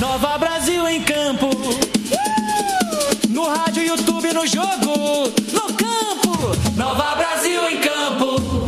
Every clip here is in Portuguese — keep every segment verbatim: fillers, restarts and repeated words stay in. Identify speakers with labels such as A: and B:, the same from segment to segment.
A: Nova Brasil em campo. No rádio, YouTube, no jogo, no campo. Nova Brasil em campo.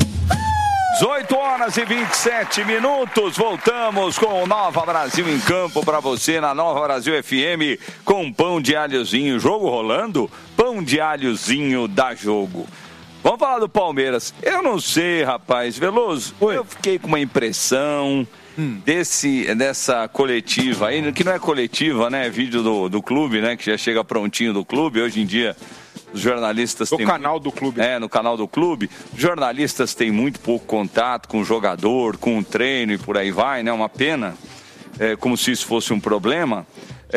B: dezoito horas e vinte e sete minutos, voltamos com o Nova Brasil em campo para você na Nova Brasil F M com pão de alhozinho, jogo rolando, pão de alhozinho da Jogo. Vamos falar do Palmeiras. Eu não sei, rapaz, Veloso, Oi. eu fiquei com uma impressão hum. desse, dessa coletiva aí, que não é coletiva, né, é vídeo do, do clube, né, que já chega prontinho do clube, hoje em dia... Os jornalistas
C: no
B: têm
C: canal
B: muito...
C: do clube.
B: É, no canal do clube. Os jornalistas têm muito pouco contato com o jogador, com o treino e por aí vai, né? Uma pena, é, como se isso fosse um problema.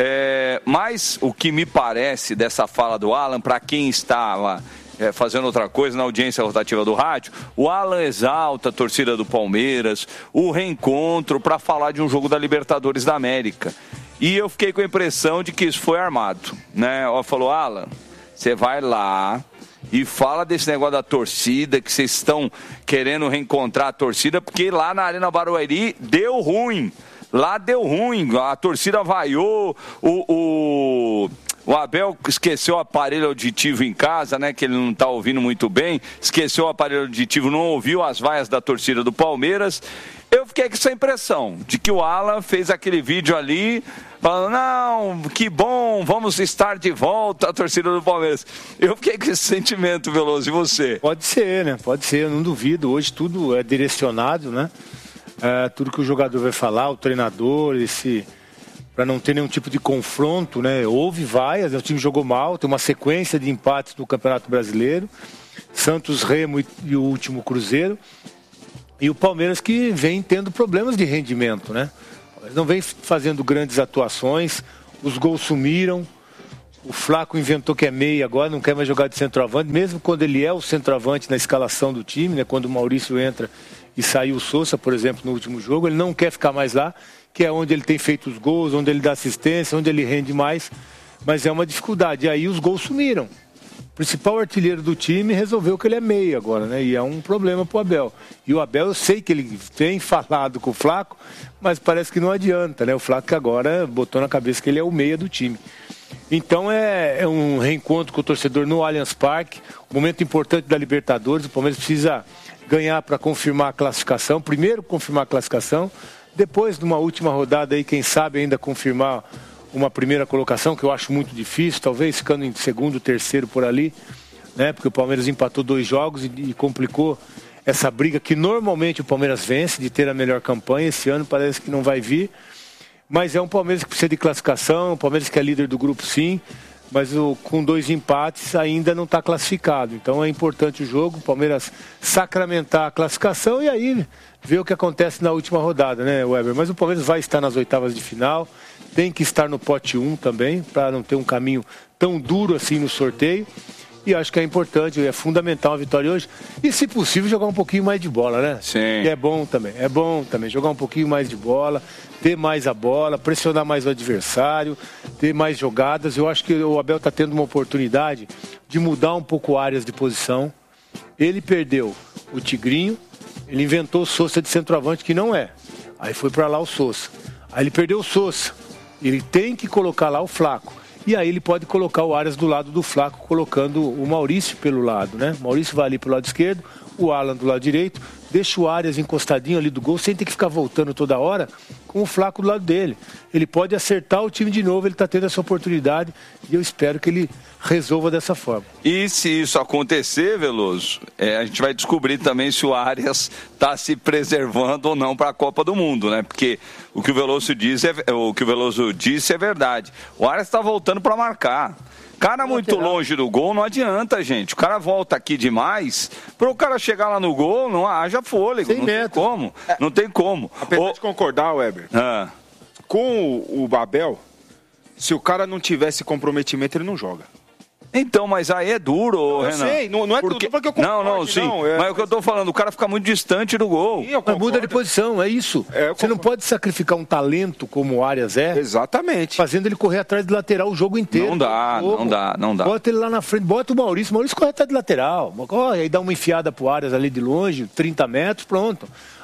B: É, mas o que me parece dessa fala do Alan, para quem estava é, fazendo outra coisa na audiência rotativa do rádio, o Alan exalta a torcida do Palmeiras, o reencontro para falar de um jogo da Libertadores da América. E eu fiquei com a impressão de que isso foi armado, né? Ela falou, Alan... Você vai lá e fala desse negócio da torcida, que vocês estão querendo reencontrar a torcida, porque lá na Arena Barueri deu ruim. Lá deu ruim, a torcida vaiou, o, o, o Abel esqueceu o aparelho auditivo em casa, né, que ele não está ouvindo muito bem, esqueceu o aparelho auditivo, não ouviu as vaias da torcida do Palmeiras. Eu fiquei com essa impressão de que o Alan fez aquele vídeo ali, falando, não, que bom, vamos estar de volta a torcida do Palmeiras. Eu fiquei com esse sentimento, Veloso, e você?
D: Pode ser, né? Pode ser, eu não duvido. Hoje tudo é direcionado, né? É, tudo que o jogador vai falar, o treinador, esse... para não ter nenhum tipo de confronto, né? Houve vaias, o time jogou mal, tem uma sequência de empates no Campeonato Brasileiro. Santos, Remo e, e o último Cruzeiro. E o Palmeiras que vem tendo problemas de rendimento, né? Não vem fazendo grandes atuações, os gols sumiram, o Flaco inventou que é meia agora, não quer mais jogar de centroavante, mesmo quando ele é o centroavante na escalação do time, né? Quando o Maurício entra e saiu o Sousa, por exemplo, no último jogo, ele não quer ficar mais lá, que é onde ele tem feito os gols, onde ele dá assistência, onde ele rende mais, mas é uma dificuldade. E aí os gols sumiram. O principal artilheiro do time resolveu que ele é meia agora, né? E é um problema pro Abel. E o Abel, eu sei que ele tem falado com o Flaco, mas parece que não adianta, né? O Flaco que agora botou na cabeça que ele é o meia do time. Então é, é um reencontro com o torcedor no Allianz Parque, um momento importante da Libertadores. O Palmeiras precisa ganhar para confirmar a classificação. Primeiro confirmar a classificação, depois numa última rodada aí, quem sabe ainda confirmar uma primeira colocação, que eu acho muito difícil, talvez ficando em segundo, terceiro por ali, né? Porque o Palmeiras empatou dois jogos e, e complicou essa briga que normalmente o Palmeiras vence, de ter a melhor campanha. Esse ano parece que não vai vir, mas é um Palmeiras que precisa de classificação, o Palmeiras que é líder do grupo, sim, mas o, com dois empates ainda não está classificado. Então é importante o jogo, o Palmeiras sacramentar a classificação e aí ver o que acontece na última rodada, né, Weber? Mas o Palmeiras vai estar nas oitavas de final, tem que estar no pote um também, para não ter um caminho tão duro assim no sorteio. E acho que é importante, é fundamental a vitória hoje. E, se possível, jogar um pouquinho mais de bola, né?
B: Sim.
D: E é bom também, é bom também. Jogar um pouquinho mais de bola, ter mais a bola, pressionar mais o adversário, ter mais jogadas. Eu acho que o Abel está tendo uma oportunidade de mudar um pouco áreas de posição. Ele perdeu o Tigrinho, ele inventou o Sousa de centroavante, que não é. Aí foi para lá o Sousa. Aí ele perdeu o Sousa. Ele tem que colocar lá o Flaco. E aí ele pode colocar o Arias do lado do Flaco, colocando o Maurício pelo lado, né? O Maurício vai ali pelo lado esquerdo, o Alan do lado direito, deixa o Arias encostadinho ali do gol, sem ter que ficar voltando toda hora, com o Flaco do lado dele. Ele pode acertar o time de novo, ele está tendo essa oportunidade e eu espero que ele resolva dessa forma.
B: E se isso acontecer, Veloso, é, a gente vai descobrir também se o Arias está se preservando ou não para a Copa do Mundo, né? Porque o que o Veloso diz é, o que o Veloso disse é verdade. O Arias está voltando para marcar. Cara muito longe do gol, não adianta, gente. O cara volta aqui demais, para o cara chegar lá no gol, não haja fôlego. Não tem como. Não tem como.
C: Apesar
B: o...
C: de concordar, Weber,
B: ah.
C: com o, o Abel, se o cara não tivesse comprometimento, ele não joga.
B: Então, mas aí é duro,
C: não,
B: Renan.
C: Eu sei, não, não é
B: porque...
C: tudo porque eu concordo,
B: Não, não, sim.
C: Não, é...
B: Mas o que eu tô falando, o cara fica muito distante do gol.
D: Sim, mas muda de posição, é isso. É, Você não pode sacrificar um talento como o Arias é.
C: Exatamente.
D: Fazendo ele correr atrás de lateral o jogo inteiro.
B: Não dá, não dá, não dá.
D: Bota ele lá na frente, bota o Maurício. O Maurício corre atrás de lateral. Corre, aí dá uma enfiada pro Arias ali de longe, trinta metros, pronto.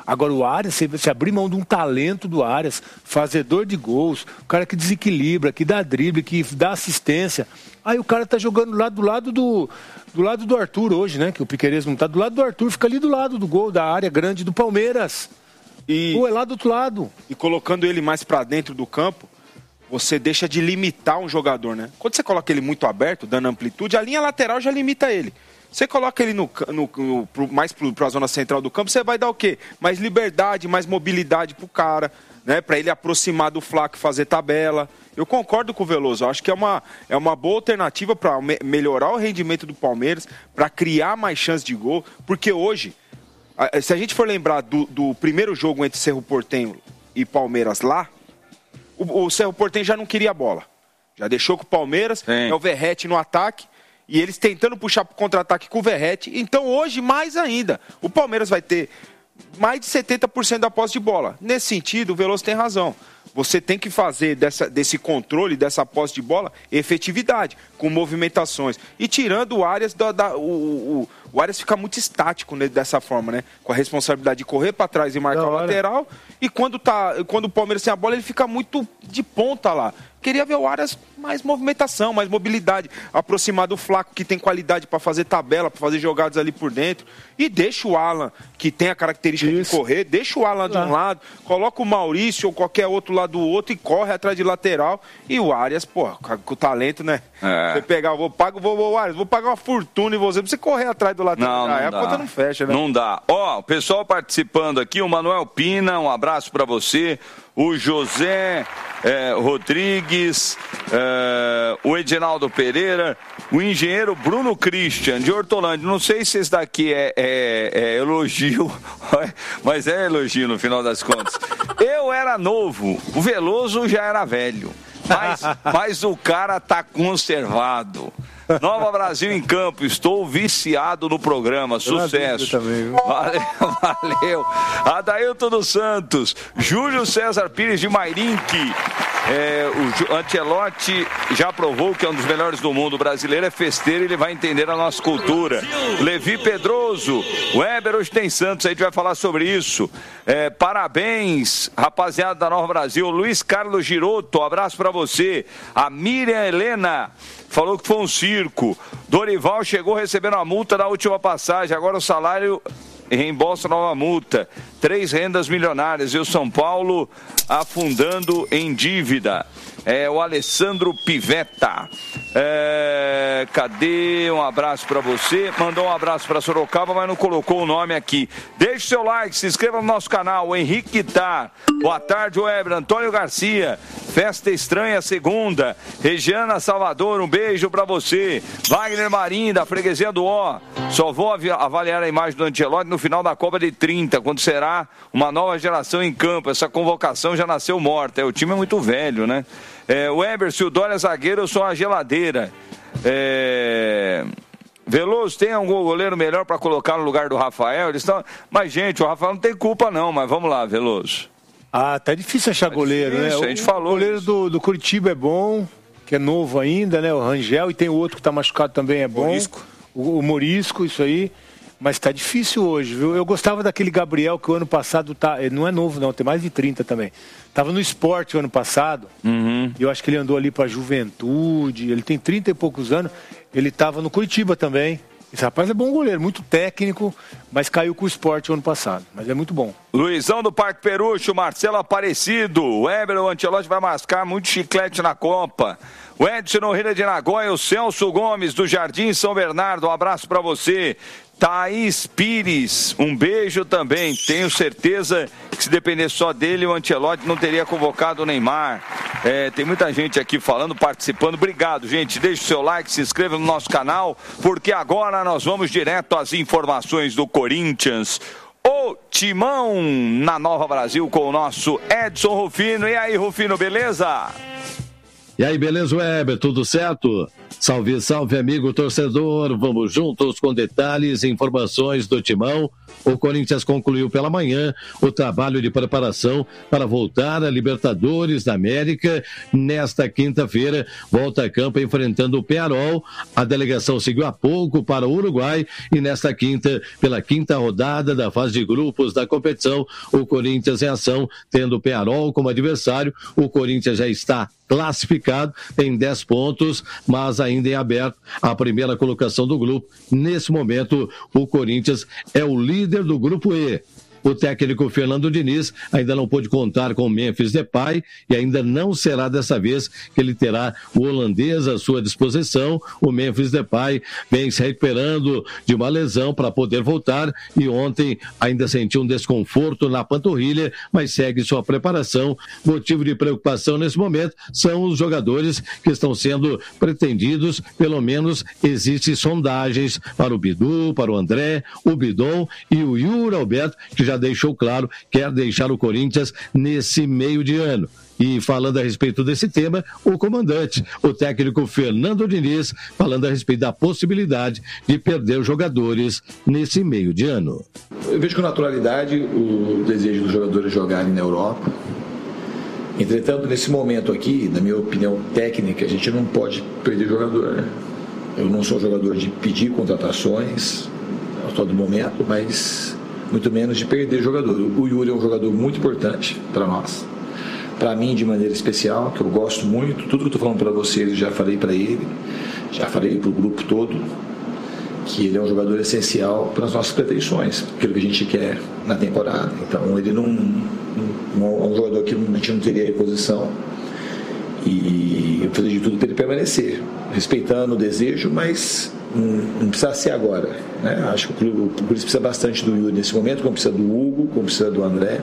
D: Agora o Arias, você, você abrir mão de um talento do Arias, fazedor de gols, o cara que desequilibra, que dá drible, que dá assistência. Aí o cara tá jogando lá do lado do, do lado do Arthur hoje, né? Que o Piquerez não tá do lado do Arthur, fica ali do lado do gol, da área grande do Palmeiras. E, Pô, é lá do outro lado.
C: E colocando ele mais para dentro do campo, você deixa de limitar um jogador, né? Quando você coloca ele muito aberto, dando amplitude, a linha lateral já limita ele. Você coloca ele no, no, no, pro, mais para a zona central do campo, você vai dar o quê? Mais liberdade, mais mobilidade pro cara, né? Para ele aproximar do Flaco e fazer tabela. Eu concordo com o Veloso, eu acho que é uma, é uma boa alternativa para me, melhorar o rendimento do Palmeiras, para criar mais chances de gol, porque hoje, se a gente for lembrar do, do primeiro jogo entre Cerro Porteño e Palmeiras lá, o, o Cerro Porteño já não queria a bola. Já deixou com o Palmeiras, Sim. é o Verratti no ataque, e eles tentando puxar para o contra-ataque com o Verratti. Então hoje, mais ainda, o Palmeiras vai ter mais de setenta por cento da posse de bola. Nesse sentido, o Veloso tem razão. Você tem que fazer dessa, desse controle, dessa posse de bola, efetividade, com movimentações. E tirando o Arias, da, da, o, o, o Arias fica muito estático, né, dessa forma, né? Com a responsabilidade de correr para trás e marcar o lateral. E quando, tá, quando o Palmeiras tem a bola, ele fica muito de ponta lá. Queria ver o Arias mais movimentação, mais mobilidade, aproximar do Flaco, que tem qualidade para fazer tabela, para fazer jogadas ali por dentro. E deixa o Alan, que tem a característica Isso. de correr, deixa o Alan de um lado, coloca o Maurício ou qualquer outro lado do outro e corre atrás de lateral. E o Arias, pô, com o talento, né? É. Você pegar, vou pagar, vou, vou, Arias, vou pagar uma fortuna em você pra você correr atrás do lateral.
B: Não, não
C: ah,
B: dá.
C: A conta não fecha, né?
B: Não dá. Ó, o pessoal participando aqui, o Manuel Pina, um abraço para você. O José é, Rodrigues, é, o Edinaldo Pereira, o engenheiro Bruno Christian, de Hortolândia. Não sei se esse daqui é, é, é elogio, mas é elogio no final das contas. Eu era novo, o Veloso já era velho, mas, mas o cara tá conservado. Nova Brasil em Campo, estou viciado no programa, sucesso. Também, valeu, valeu. Adailton dos Santos, Júlio César Pires de Mairinque. É, o Ancelotti já provou que é um dos melhores do mundo. O brasileiro é festeiro, ele vai entender a nossa cultura. Levi Pedroso, o Weber hoje tem Santos, a gente vai falar sobre isso. É, parabéns, rapaziada da Nova Brasil. Luiz Carlos Giroto, um abraço pra você. A Miriam Helena falou que foi um circo. Dorival chegou recebendo a multa da última passagem, agora o salário reembolsa nova multa. Três rendas milionárias e o São Paulo afundando em dívida. É o Alessandro Pivetta. É, cadê? Um abraço para você. Mandou um abraço para Sorocaba, mas não colocou o nome aqui. Deixe seu like, se inscreva no nosso canal. O Henrique Guitar. Boa tarde, Weber. Antônio Garcia. Festa Estranha segunda. Regiana Salvador, um beijo para você. Wagner Marim, da Freguesia do Ó. Só vou avaliar a imagem do Ancelotti no final da Copa de trinta, quando será uma nova geração em campo. Essa convocação já nasceu morta. É, o time é muito velho, né? É, Weber, se o Dória é zagueiro, eu sou uma geladeira. É... Veloso, tem algum goleiro melhor para colocar no lugar do Rafael? Eles estão... Mas, gente, o Rafael não tem culpa não, mas vamos lá, Veloso.
D: Ah, tá difícil achar tá goleiro, difícil, né?
B: A gente o falou
D: goleiro do, do Curitiba é bom, que é novo ainda, né? O Rangel, e tem o outro que tá machucado também, é bom. Morisco. O, o Morisco, isso aí. Mas tá difícil hoje, viu? Eu gostava daquele Gabriel que o ano passado tá... Ele não é novo, não, tem mais de trinta também. Tava no Sport o ano passado, uhum. E eu acho que ele andou ali pra Juventude, ele tem trinta e poucos anos, ele tava no Curitiba também. Esse rapaz é bom goleiro, muito técnico, mas caiu com o Sport o ano passado, mas é muito bom.
B: Luizão do Parque Perucho, Marcelo Aparecido, o Weber, o Ancelotti vai mascar muito chiclete na Copa. O Edson Nohira de Nagoya, o Celso Gomes do Jardim São Bernardo, um abraço pra você. Thaís Pires, um beijo também. Tenho certeza que se dependesse só dele, o Ancelotti não teria convocado o Neymar. É, tem muita gente aqui falando, participando. Obrigado, gente. Deixe o seu like, se inscreva no nosso canal, porque agora nós vamos direto às informações do Corinthians. O Timão na Nova Brasil com o nosso Edson Rufino. E aí, Rufino, beleza?
E: E aí, beleza, Weber? Tudo certo? Salve, salve, amigo torcedor. Vamos juntos com detalhes e informações do Timão. O Corinthians concluiu pela manhã o trabalho de preparação para voltar à Libertadores da América. Nesta quinta-feira, volta a campo enfrentando o Peñarol. A delegação seguiu há pouco para o Uruguai e nesta quinta, pela quinta rodada da fase de grupos da competição, o Corinthians em ação, tendo o Peñarol como adversário. O Corinthians já está classificado, tem dez pontos, mas ainda em aberto a primeira colocação do grupo. Nesse momento, o Corinthians é o líder do grupo E. O técnico Fernando Diniz ainda não pôde contar com o Memphis Depay e ainda não será dessa vez que ele terá o holandês à sua disposição. O Memphis Depay vem se recuperando de uma lesão para poder voltar e ontem ainda sentiu um desconforto na panturrilha, mas segue sua preparação. Motivo de preocupação nesse momento são os jogadores que estão sendo pretendidos, pelo menos existem sondagens para o Bidu, para o André, o Bidon e o Yuri Alberto, que já deixou claro, quer deixar o Corinthians nesse meio de ano. E falando a respeito desse tema, o comandante, o técnico Fernando Diniz, falando a respeito da possibilidade de perder os jogadores nesse meio de ano.
F: Eu vejo com naturalidade o desejo dos jogadores jogarem na Europa. Entretanto, nesse momento aqui, na minha opinião técnica, a gente não pode perder jogador, né? Eu não sou jogador de pedir contratações a todo momento, mas muito menos de perder jogador. O Yuri é um jogador muito importante para nós, para mim de maneira especial, que eu gosto muito. Tudo que eu estou falando para vocês eu já falei para ele, já falei para o grupo todo, que ele é um jogador essencial para as nossas pretensões, aquilo que a gente quer na temporada. Então ele não, não é um jogador que a gente não teria reposição, e eu fiz de tudo para ele permanecer, respeitando o desejo, mas não, não precisa ser agora, né? Acho que o clube, o clube precisa bastante do Yuri nesse momento, como precisa do Hugo, como precisa do André,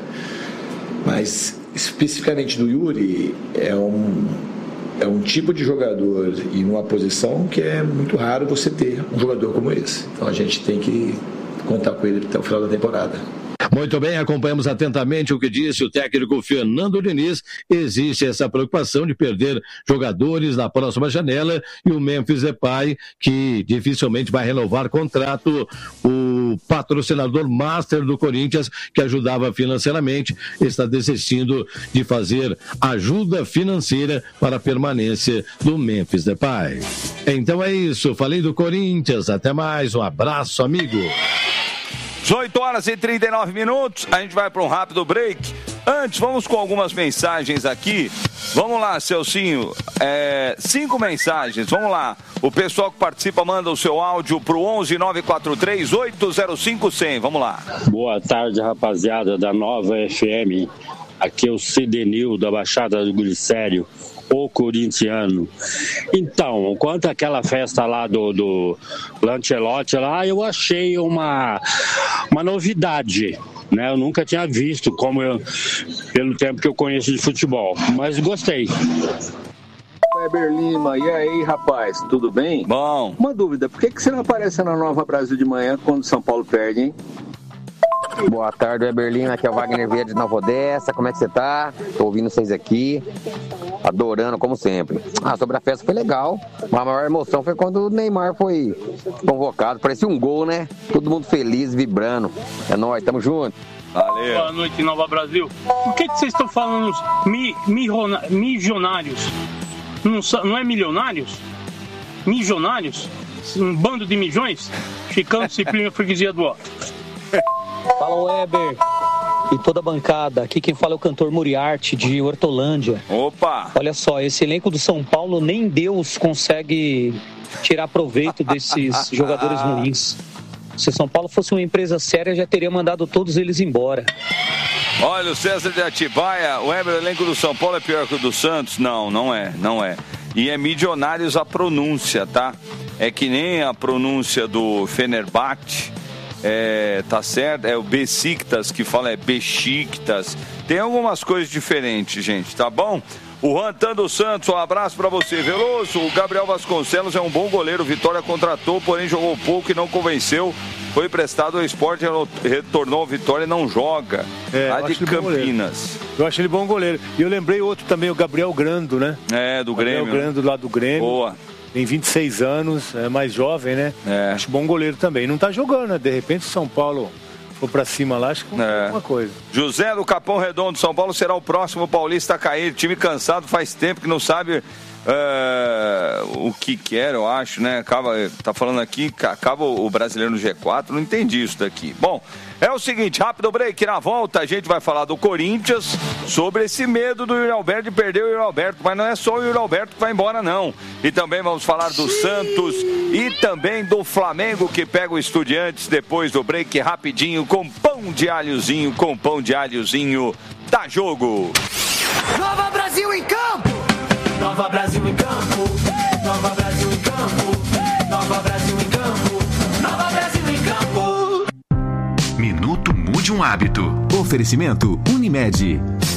F: mas especificamente do Yuri é um, é um tipo de jogador e numa posição que é muito raro você ter um jogador como esse. Então a gente tem que contar com ele até o final da temporada.
E: Muito bem, acompanhamos atentamente o que disse o técnico Fernando Diniz. Existe essa preocupação de perder jogadores na próxima janela e o Memphis Depay, que dificilmente vai renovar contrato, o patrocinador master do Corinthians, que ajudava financeiramente, está desistindo de fazer ajuda financeira para a permanência do Memphis Depay. Então é isso, falei do Corinthians, até mais, um abraço, amigo.
B: dezoito horas e trinta e nove minutos, a gente vai para um rápido break. Antes, vamos com algumas mensagens aqui. Vamos lá, Celcinho, é, cinco mensagens, vamos lá. O pessoal que participa manda o seu áudio para o onze nove quatro três oito zero cinco cem, vamos lá.
G: Boa tarde, rapaziada da Nova F M. Aqui é o Cidenil da Baixada do Glicério, o corintiano. Então, quanto àquela festa lá do, do Lancelotti lá, eu achei uma, uma novidade, né? Eu nunca tinha visto, como eu, pelo tempo que eu conheço de futebol, mas gostei.
H: Weber Lima, e aí, rapaz, tudo bem?
B: Bom.
H: Uma dúvida, por que, que você não aparece na Nova Brasil de manhã quando o São Paulo perde, hein?
I: Boa tarde, Weber Lima, aqui é o Wagner Vieira de Nova Odessa, como é que você tá? Tô ouvindo vocês aqui, adorando como sempre. Ah, sobre a festa foi legal, a maior emoção foi quando o Neymar foi convocado, parecia um gol, né? Todo mundo feliz, vibrando. É nóis, tamo junto.
B: Valeu.
J: Boa noite, Nova Brasil. Por que que vocês estão falando mi, mi, milionários? Não, não é milionários? Milionários? Um bando de milhões? Ficando disciplina e freguesia do outro.
K: Fala, Weber e toda a bancada. Aqui quem fala é o cantor Muriarte, de Hortolândia.
B: Opa!
K: Olha só, esse elenco do São Paulo, nem Deus consegue tirar proveito desses jogadores ruins. Se o São Paulo fosse uma empresa séria, já teria mandado todos eles embora.
B: Olha, o César de Atibaia, o Weber, o elenco do São Paulo é pior que o do Santos? Não, não é, não é. E é milionários a pronúncia, tá? É que nem a pronúncia do Fenerbahçe. É, tá certo, é o Besiktas que fala, é Besiktas. Tem algumas coisas diferentes, gente, tá bom? O Rantan dos Santos, um abraço pra você, Veloso. O Gabriel Vasconcelos é um bom goleiro, Vitória contratou, porém jogou pouco e não convenceu. Foi emprestado ao Sport, retornou ao Vitória e não joga.
D: É,
B: lá de Campinas.
D: Eu acho ele bom goleiro. E eu lembrei outro também, o Gabriel Grando, né?
B: É, do
D: Gabriel
B: Grêmio.
D: Grando lá do Grêmio.
B: Boa.
D: tem vinte e seis anos, é mais jovem, né?
B: É.
D: Acho bom goleiro também. Não tá jogando, né? De repente o São Paulo for pra cima lá, acho que não é alguma coisa.
B: José do Capão Redondo, São Paulo será o próximo paulista a cair. Time cansado faz tempo que não sabe é, o que quer, eu acho, né? Acaba, tá falando aqui, acaba o brasileiro no G quatro, não entendi isso daqui. Bom, é o seguinte, rápido break, na volta a gente vai falar do Corinthians, sobre esse medo do Yuri Alberto de perder o Yuri Alberto, mas não é só o Yuri Alberto que vai embora não. E também vamos falar do Santos e também do Flamengo que pega o Estudiantes depois do break rapidinho com pão de alhozinho, com pão de alhozinho, dá jogo.
A: Nova Brasil em campo! Nova Brasil em campo! Nova Brasil em campo! Nova Brasil em campo! Nova Brasil em campo!
L: Minuto Mude um Hábito. Oferecimento Unimed.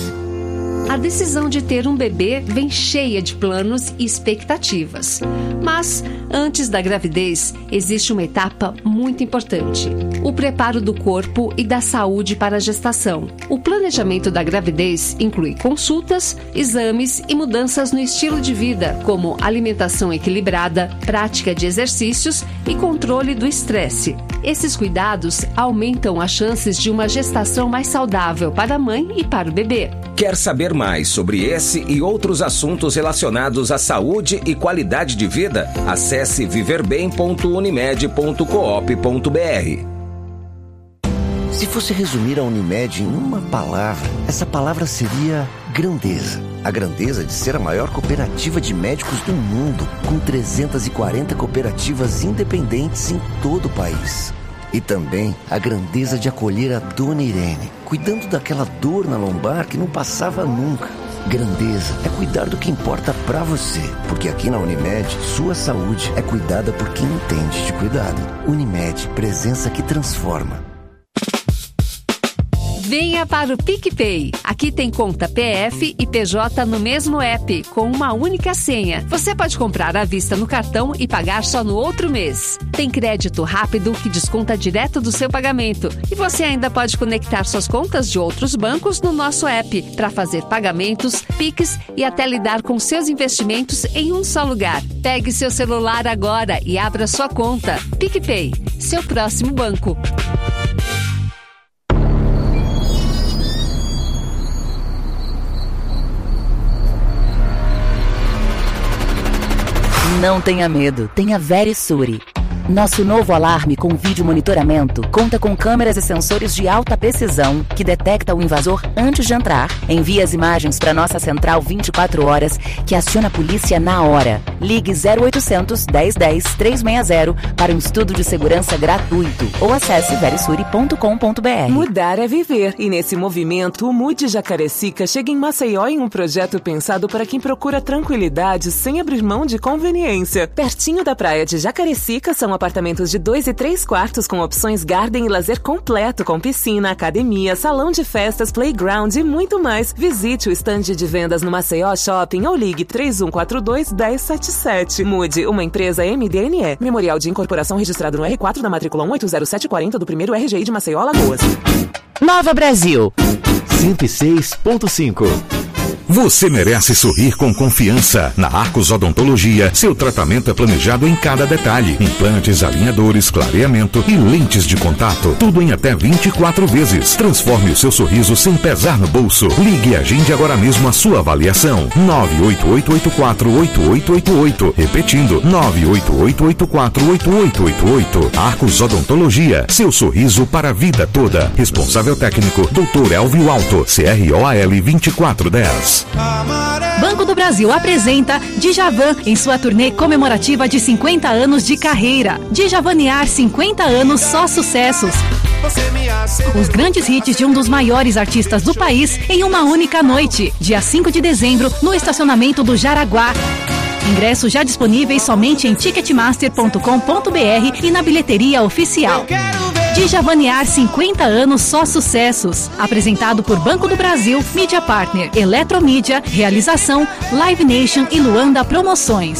M: A decisão de ter um bebê vem cheia de planos e expectativas. Mas, antes da gravidez, existe uma etapa muito importante: o preparo do corpo e da saúde para a gestação. O planejamento da gravidez inclui consultas, exames e mudanças no estilo de vida, como alimentação equilibrada, prática de exercícios e controle do estresse. Esses cuidados aumentam as chances de uma gestação mais saudável para a mãe e para o bebê.
N: Quer saber mais sobre esse e outros assuntos relacionados à saúde e qualidade de vida? Acesse viver bem ponto unimed ponto coop ponto br.
O: Se fosse resumir a Unimed em uma palavra, essa palavra seria grandeza. A grandeza de ser a maior cooperativa de médicos do mundo, com trezentas e quarenta cooperativas independentes em todo o país. E também a grandeza de acolher a Dona Irene, cuidando daquela dor na lombar que não passava nunca. Grandeza é cuidar do que importa pra você, porque aqui na Unimed, sua saúde é cuidada por quem entende de cuidado. Unimed, presença que transforma.
M: Venha para o PicPay. Aqui tem conta P F e P J no mesmo app, com uma única senha. Você pode comprar à vista no cartão e pagar só no outro mês. Tem crédito rápido que desconta direto do seu pagamento. E você ainda pode conectar suas contas de outros bancos no nosso app para fazer pagamentos, Pix e até lidar com seus investimentos em um só lugar. Pegue seu celular agora e abra sua conta. PicPay, seu próximo banco.
P: Não tenha medo, tenha Verisure. Nosso novo alarme com vídeo monitoramento conta com câmeras e sensores de alta precisão que detecta o invasor antes de entrar. Envia as imagens para nossa central vinte e quatro horas, que aciona a polícia na hora. Ligue zero oitocentos, dez dez, trezentos e sessenta para um estudo de segurança gratuito ou acesse verisure ponto com ponto br.
Q: Mudar é viver, e nesse movimento o Mude Jacarecica chega em Maceió em um projeto pensado para quem procura tranquilidade sem abrir mão de conveniência. Pertinho da praia de Jacarecica são apartamentos de dois e três quartos com opções garden e lazer completo, com piscina, academia, salão de festas, playground e muito mais. Visite o estande de vendas no Maceió Shopping ou ligue três um quatro dois, um zero sete sete. Mude, uma empresa M D N E. Memorial de incorporação registrado no R quatro da matrícula um oito zero sete quatro zero do primeiro R G I de Maceió, Alagoas.
P: Nova Brasil
L: cento e seis ponto cinco. Você merece sorrir com confiança. Na Arcos Odontologia, seu tratamento é planejado em cada detalhe. Implantes, alinhadores, clareamento e lentes de contato. Tudo em até vinte e quatro vezes. Transforme o seu sorriso sem pesar no bolso. Ligue e agende agora mesmo a sua avaliação. nove oito oito oito quatro oito oito oito oito. Repetindo, nove oito oito oito quatro oito oito oito oito. Arcos Odontologia, seu sorriso para a vida toda. Responsável técnico, doutor Elvio Alto, C R O A L vinte e quatro dez.
R: Banco do Brasil apresenta Djavan em sua turnê comemorativa de cinquenta anos de carreira. Djavanear cinquenta anos, só sucessos. Os grandes hits de um dos maiores artistas do país em uma única noite, dia cinco de dezembro, no estacionamento do Jaraguá. Ingressos já disponíveis somente em ticketmaster ponto com ponto br e na bilheteria oficial. Djavanear cinquenta anos, só sucessos. Apresentado por Banco do Brasil, Mídia Partner, Eletromídia, Realização, Live Nation e Luanda Promoções.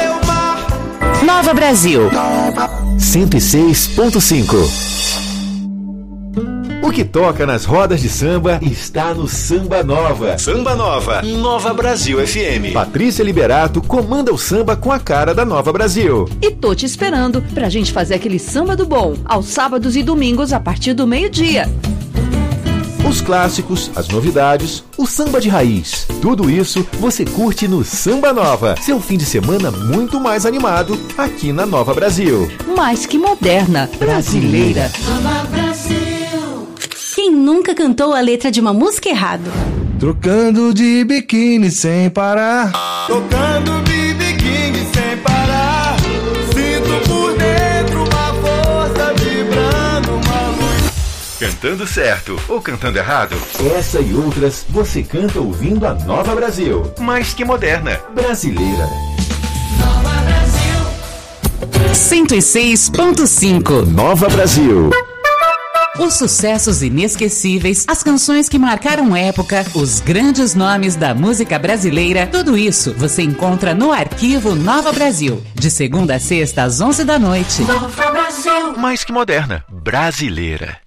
P: Nova Brasil
L: cento e seis ponto cinco.
P: O
S: que toca nas rodas de samba está no Samba Nova. Samba Nova, Nova Brasil F M. Patrícia Liberato comanda o samba com a cara da Nova Brasil.
R: E tô te esperando pra gente fazer aquele samba do bom, aos sábados e domingos a partir do meio-dia.
S: Os clássicos, as novidades, o samba de raiz. Tudo isso você curte no Samba Nova. Seu fim de semana muito mais animado aqui na Nova Brasil.
R: Mais que moderna, brasileira.
A: Nova Brasil.
T: Quem nunca cantou a letra de uma música errado?
U: Trocando de biquíni sem parar.
A: Tocando de biquíni sem parar. Sinto por dentro uma força vibrando, uma luz.
S: Cantando certo ou cantando errado? Essa e outras você canta ouvindo a Nova Brasil. Mais que moderna, brasileira.
A: Nova Brasil.
Q: cento e seis ponto cinco.
S: Nova Brasil.
Q: Os sucessos inesquecíveis, as canções que marcaram época, os grandes nomes da música brasileira, tudo isso você encontra no Arquivo Nova Brasil. De segunda a sexta às onze da noite.
A: Nova Brasil.
S: Mais que moderna, brasileira.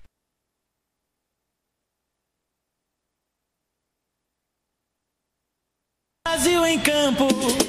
A: Brasil em campo,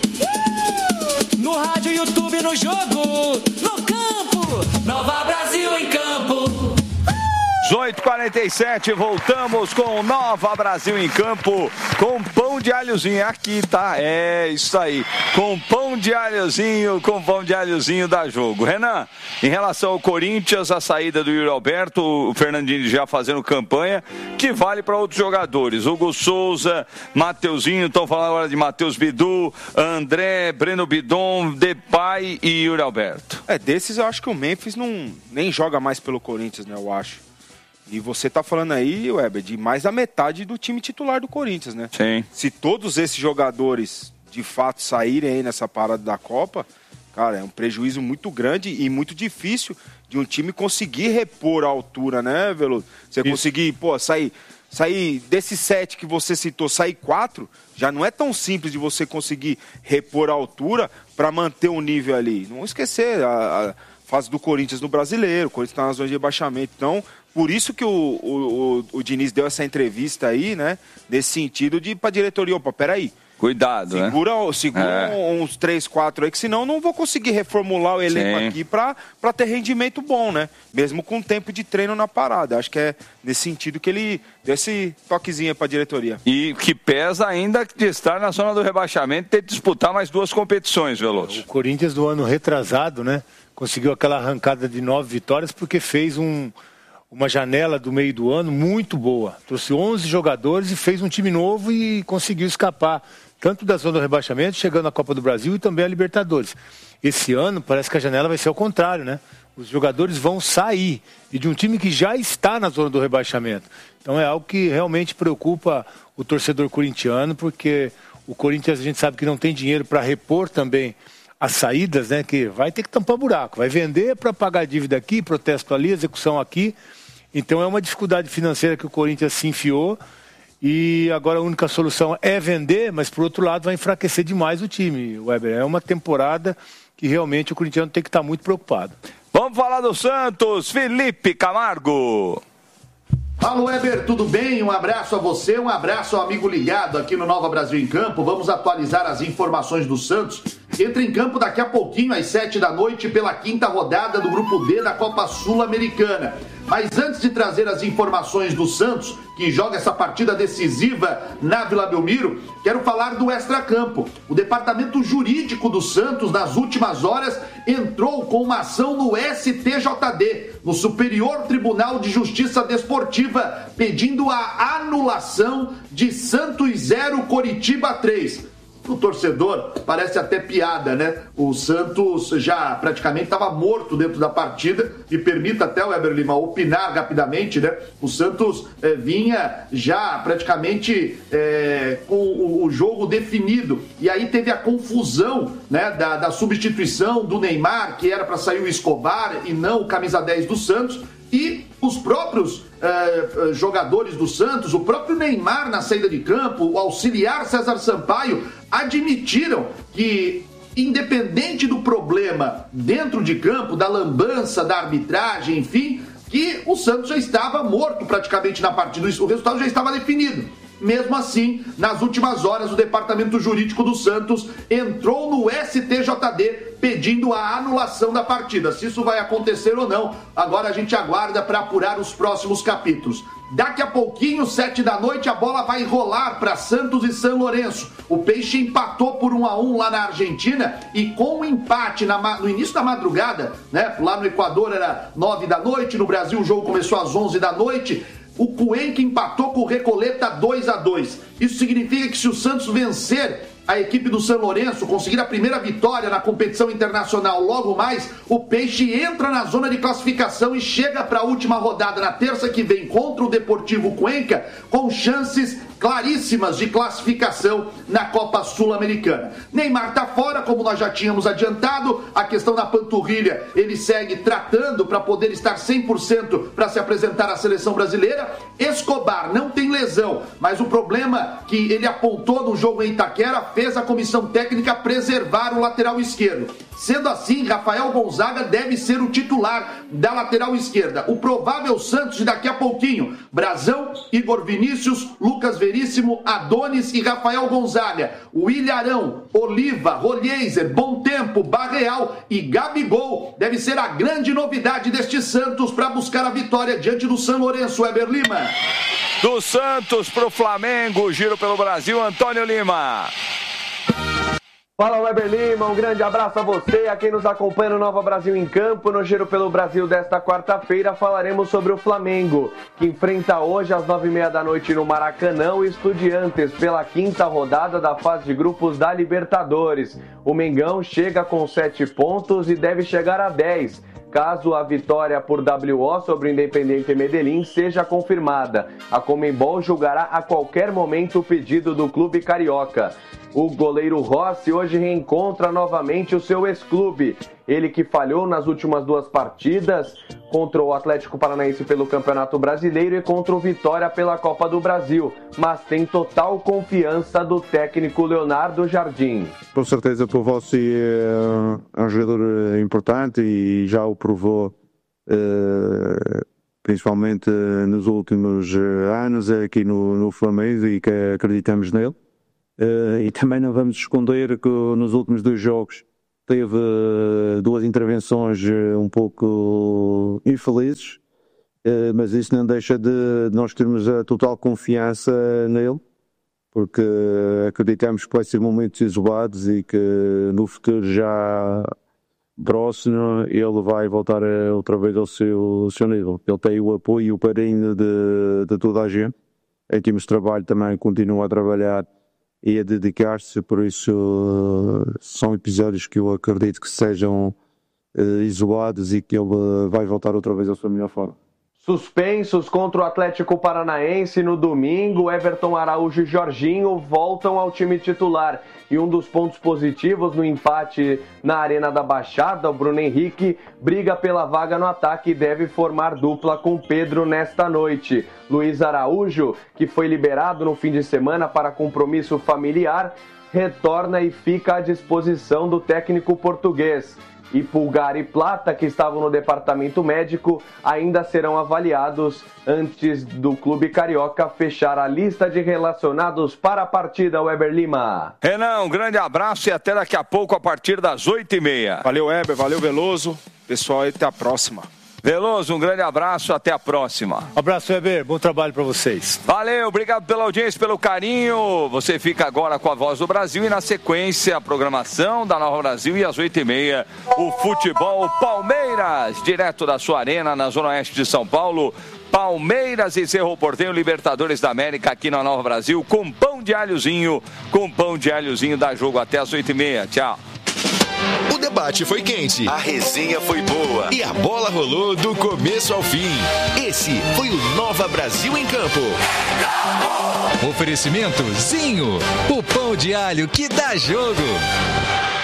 A: no rádio, YouTube, no jogo, no campo, Nova Brasil em campo.
B: dezoito e quarenta e sete, voltamos com Nova Brasil em campo, com pão de alhozinho, aqui tá, é isso aí, com pão de alhozinho, com pão de alhozinho da jogo. Renan, em relação ao Corinthians, a saída do Yuri Alberto, o Fernandinho já fazendo campanha, que vale para outros jogadores, Hugo Souza, Mateuzinho, estão falando agora de Matheus Bidu, André, Breno Bidon, Depay e Yuri Alberto.
C: É, desses eu acho que o Memphis não, nem joga mais pelo Corinthians, né, eu acho. E você tá falando aí, Weber, de mais da metade do time titular do Corinthians, né?
B: Sim.
C: Se todos esses jogadores, de fato, saírem aí nessa parada da Copa, cara, é um prejuízo muito grande e muito difícil de um time conseguir repor a altura, né, Veloso? Você Isso. conseguir, pô, sair, sair desses sete que você citou, sair quatro, já não é tão simples de você conseguir repor a altura para manter o nível ali. Não esquecer a, a fase do Corinthians no Brasileiro, o Corinthians tá na zona de rebaixamento, então... Por isso que o, o, o, o Diniz deu essa entrevista aí, né? Nesse sentido de ir pra diretoria, opa, peraí.
B: Cuidado,
C: segura,
B: né?
C: Segura
B: é.
C: uns três, quatro aí, que senão eu não vou conseguir reformular o elenco Sim. aqui pra, pra ter rendimento bom, né? Mesmo com tempo de treino na parada. Acho que é nesse sentido que ele deu esse toquezinho pra diretoria.
B: E que pesa ainda de estar na zona do rebaixamento e ter que disputar mais duas competições, Veloso.
D: O Corinthians do ano retrasado, né? Conseguiu aquela arrancada de nove vitórias porque fez um... uma janela do meio do ano muito boa. Trouxe onze jogadores e fez um time novo e conseguiu escapar tanto da zona do rebaixamento, chegando à Copa do Brasil e também à Libertadores. Esse ano parece que a janela vai ser ao contrário, né? Os jogadores vão sair e de um time que já está na zona do rebaixamento. Então é algo que realmente preocupa o torcedor corintiano, porque o Corinthians a gente sabe que não tem dinheiro para repor também as saídas, né? Que vai ter que tampar buraco, vai vender para pagar dívida aqui, protesto ali, execução aqui. Então é uma dificuldade financeira que o Corinthians se enfiou e agora a única solução é vender, mas por outro lado vai enfraquecer demais o time, Weber. É uma temporada que realmente o corintiano tem que estar muito preocupado.
B: Vamos falar do Santos, Felipe Camargo.
V: Alô, Weber, tudo bem? Um abraço a você, um abraço ao amigo ligado aqui no Nova Brasil em Campo. Vamos atualizar as informações do Santos. Entra em campo daqui a pouquinho, às sete da noite, pela quinta rodada do Grupo D da Copa Sul-Americana. Mas antes de trazer as informações do Santos, que joga essa partida decisiva na Vila Belmiro, quero falar do extracampo. O departamento jurídico do Santos, nas últimas horas, entrou com uma ação no S T J D, no Superior Tribunal de Justiça Desportiva, pedindo a anulação de Santos zero, Coritiba três. O torcedor parece até piada, né? O Santos já praticamente estava morto dentro da partida. E permita até o Weber Lima opinar rapidamente, né? O Santos eh, vinha já praticamente eh, com o, o jogo definido. E aí teve a confusão, né, da, da substituição do Neymar, que era para sair o Escobar e não o camisa dez do Santos. E os próprios eh, jogadores do Santos, o próprio Neymar na saída de campo, o auxiliar César Sampaio, admitiram que, independente do problema dentro de campo, da lambança, da arbitragem, enfim, que o Santos já estava morto praticamente na partida, o resultado já estava definido. Mesmo assim, nas últimas horas, o departamento jurídico do Santos entrou no S T J D pedindo a anulação da partida. Se isso vai acontecer ou não, agora a gente aguarda para apurar os próximos capítulos. Daqui a pouquinho, sete da noite, a bola vai rolar para Santos e São Lourenço. O Peixe empatou por um a um lá na Argentina e com o empate na, no início da madrugada, né? Lá no Equador era nove da noite, no Brasil o jogo começou às onze da noite. O Cuenca empatou com o Recoleta dois a dois. Isso significa que se o Santos vencer a equipe do São Lourenço, conseguir a primeira vitória na competição internacional logo mais, o Peixe entra na zona de classificação e chega para a última rodada na terça que vem contra o Deportivo Cuenca com chances claríssimas de classificação na Copa Sul-Americana. Neymar tá fora, como nós já tínhamos adiantado. A questão da panturrilha, ele segue tratando para poder estar cem por cento para se apresentar à seleção brasileira. Escobar não tem lesão, mas o problema que ele apontou no jogo em Itaquera fez a comissão técnica preservar o lateral esquerdo. Sendo assim, Rafael Gonzaga deve ser o titular da lateral esquerda. O provável Santos de daqui a pouquinho: Brazão, Igor Vinícius, Lucas Veríssimo, Adonis e Rafael Gonzaga. O Ilharão, Oliva, Rolheiser, Bom Tempo, Barreal e Gabigol deve ser a grande novidade deste Santos para buscar a vitória diante do São Lourenço. Weber Lima.
B: Do Santos pro Flamengo, giro pelo Brasil, Antônio Lima.
E: Fala, Weber Lima, um grande abraço a você, a quem nos acompanha no Nova Brasil em Campo. No Giro pelo Brasil desta quarta-feira falaremos sobre o Flamengo, que enfrenta hoje às nove e meia da noite no Maracanã o Estudiantes pela quinta rodada da fase de grupos da Libertadores. O Mengão chega com sete pontos e deve chegar a dez, caso a vitória por W O sobre o Independiente Medellín seja confirmada. A Conmebol julgará a qualquer momento o pedido do clube carioca. O goleiro Rossi hoje reencontra novamente o seu ex-clube. Ele que falhou nas últimas duas partidas contra o Atlético Paranaense pelo Campeonato Brasileiro e contra o Vitória pela Copa do Brasil, mas tem total confiança do técnico Leonardo Jardim.
F: Com certeza o Rossi é um jogador importante e já o provou principalmente nos últimos anos aqui no, no Flamengo e que acreditamos nele. Uh, e também não vamos esconder que nos últimos dois jogos teve uh, duas intervenções uh, um pouco infelizes, uh, mas isso não deixa de nós termos a total confiança nele, porque uh, acreditamos que vai ser momentos isolados e que no futuro já próximo ele vai voltar a, outra vez ao seu, ao seu nível. Ele tem o apoio e o carinho de, de toda a gente. Em termos de trabalho também continua a trabalhar e a dedicar-se, por isso uh, são episódios que eu acredito que sejam uh, isolados e que ele uh, vai voltar outra vez à sua melhor forma.
E: Suspensos contra o Atlético Paranaense no domingo, Everton Araújo e Jorginho voltam ao time titular. E um dos pontos positivos no empate na Arena da Baixada, o Bruno Henrique briga pela vaga no ataque e deve formar dupla com Pedro nesta noite. Luiz Araújo, que foi liberado no fim de semana para compromisso familiar, retorna e fica à disposição do técnico português. E Pulgar e Plata, que estavam no departamento médico, ainda serão avaliados antes do clube carioca fechar a lista de relacionados para a partida. Weber Lima.
B: Renan, um grande abraço e até daqui a pouco a partir das oito e meia.
C: Valeu, Weber, valeu, Veloso. Pessoal, até a próxima.
B: Veloso, um grande abraço, até a próxima.
D: Abraço, Weber, bom trabalho para vocês.
B: Valeu, obrigado pela audiência, pelo carinho. Você fica agora com a Voz do Brasil e na sequência a programação da Nova Brasil e às oito e meia o futebol Palmeiras, direto da sua arena na Zona Oeste de São Paulo. Palmeiras e Cerro Porteño, Libertadores da América aqui na Nova Brasil, com pão de alhozinho, com pão de alhozinho, dá jogo até às oito e meia. Tchau.
W: O debate foi quente, a resenha foi boa e a bola rolou do começo ao fim. Esse foi o Nova Brasil em Campo. Oferecimento Zinho, o pão de alho que dá jogo.